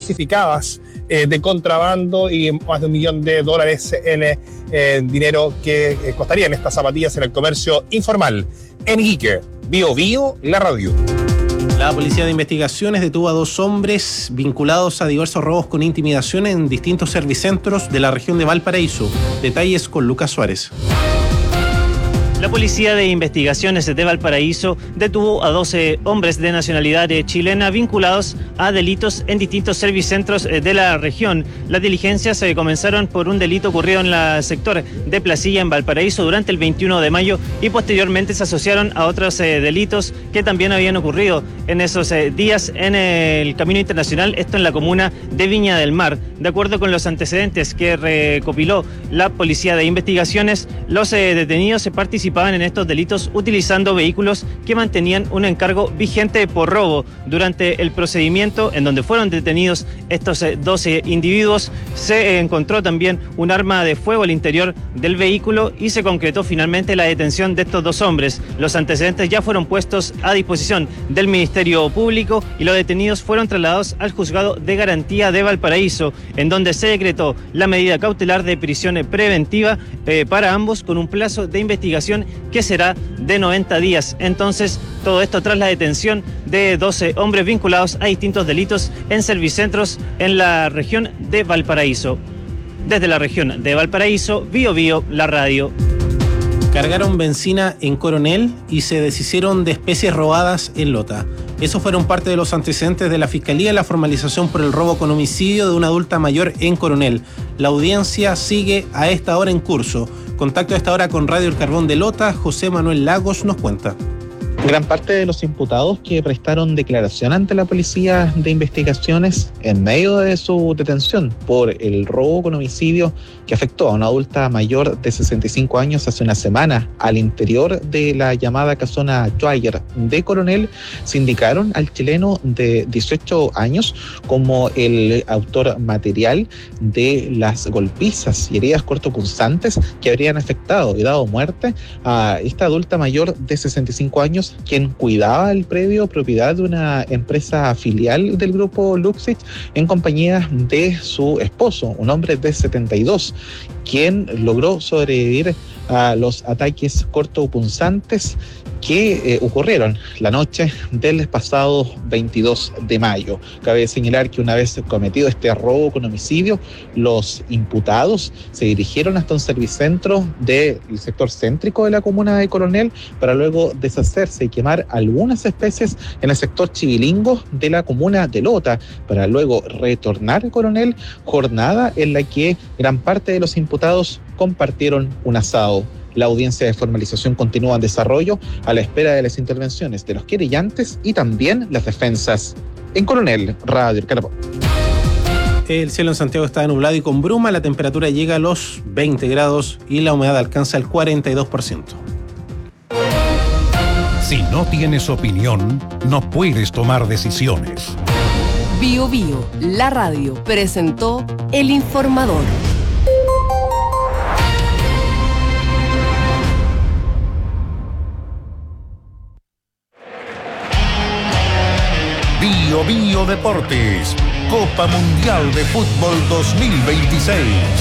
falsificadas de contrabando y más de $1 millón en dinero que costarían estas zapatillas en el comercio informal. En Iquique, Bio Bio, la radio. La Policía de Investigaciones detuvo a 2 hombres vinculados a diversos robos con intimidación en distintos servicentros de la región de Valparaíso. Detalles con Lucas Suárez. La Policía de Investigaciones de Valparaíso detuvo a 12 hombres de nacionalidad chilena vinculados a delitos en distintos servicentros de la región. Las diligencias comenzaron por un delito ocurrido en el sector de Placilla en Valparaíso durante el 21 de mayo y posteriormente se asociaron a otros delitos que también habían ocurrido en esos días en el Camino Internacional, esto en la comuna de Viña del Mar. De acuerdo con los antecedentes que recopiló la Policía de Investigaciones, los detenidos participaban en estos delitos utilizando vehículos que mantenían un encargo vigente por robo. Durante el procedimiento en donde fueron detenidos estos 12 individuos, se encontró también un arma de fuego al interior del vehículo y se concretó finalmente la detención de estos 2 hombres. Los antecedentes ya fueron puestos a disposición del Ministerio Público y los detenidos fueron trasladados al Juzgado de Garantía de Valparaíso, en donde se decretó la medida cautelar de prisión preventiva para ambos con un plazo de investigación que será de 90 días. Entonces, todo esto tras la detención de 12 hombres vinculados a distintos delitos en servicentros en la región de Valparaíso. Desde la región de Valparaíso, Bio Bio, la radio. Cargaron benzina en Coronel y se deshicieron de especies robadas en Lota. Esos fueron parte de los antecedentes de la Fiscalía en la formalización por el robo con homicidio de una adulta mayor en Coronel. La audiencia sigue a esta hora en curso. Contacto a esta hora con Radio El Carbón de Lota. José Manuel Lagos nos cuenta. Gran parte de los imputados que prestaron declaración ante la Policía de Investigaciones en medio de su detención por el robo con homicidio que afectó a una adulta mayor de 65 años hace una semana al interior de la llamada casona Schweiger de Coronel, se indicaron al chileno de 18 años como el autor material de las golpizas y heridas cortopunzantes que habrían afectado y dado muerte a esta adulta mayor de 65 años, quien cuidaba el predio propiedad de una empresa filial del grupo Luxich en compañía de su esposo, un hombre de 72, quien logró sobrevivir a los ataques cortopunzantes que ocurrieron la noche del pasado 22 de mayo. Cabe señalar que una vez cometido este robo con homicidio, los imputados se dirigieron hasta un servicentro del sector céntrico de la comuna de Coronel para luego deshacerse y quemar algunas especies en el sector chivilingo de la comuna de Lota, para luego retornar a Coronel, jornada en la que gran parte de los imputados compartieron un asado. La audiencia de formalización continúa en desarrollo a la espera de las intervenciones de los querellantes y también las defensas. En Coronel, Radio El Carbón. El cielo en Santiago está nublado y con bruma, la temperatura llega a los 20 grados y la humedad alcanza el 42%. Si no tienes opinión, no puedes tomar decisiones. Bio Bio, la radio, presentó El Informador. Bio Bio Deportes, Copa Mundial de Fútbol 2026.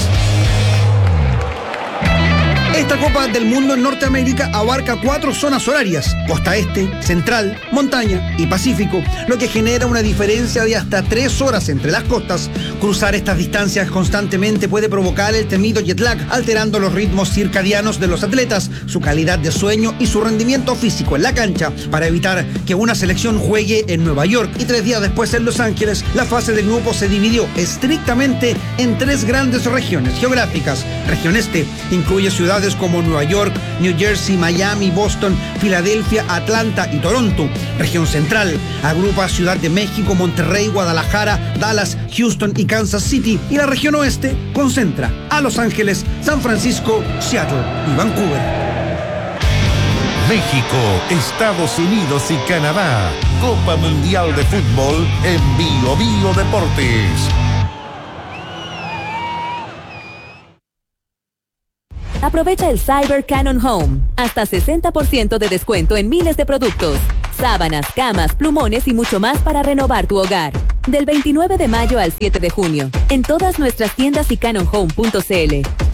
Esta Copa del Mundo en Norteamérica abarca 4 zonas horarias: costa este, central, montaña y pacífico, lo que genera una diferencia de hasta 3 horas entre las costas. Cruzar estas distancias constantemente puede provocar el temido jet lag, alterando los ritmos circadianos de los atletas, su calidad de sueño y su rendimiento físico en la cancha. Para evitar que una selección juegue en Nueva York y 3 días después en Los Ángeles, la fase de grupo se dividió estrictamente en 3 grandes regiones geográficas. Región Este incluye ciudades como Nueva York, New Jersey, Miami, Boston, Filadelfia, Atlanta y Toronto. Región Central agrupa Ciudad de México, Monterrey, Guadalajara, Dallas, Houston y Kansas City. Y la región Oeste concentra a Los Ángeles, San Francisco, Seattle y Vancouver. México, Estados Unidos y Canadá. Copa Mundial de Fútbol en Bio Bio Deportes. Aprovecha el Cyber Cannon Home. Hasta 60% de descuento en miles de productos. Sábanas, camas, plumones y mucho más para renovar tu hogar. Del 29 de mayo al 7 de junio, en todas nuestras tiendas y canonhome.cl.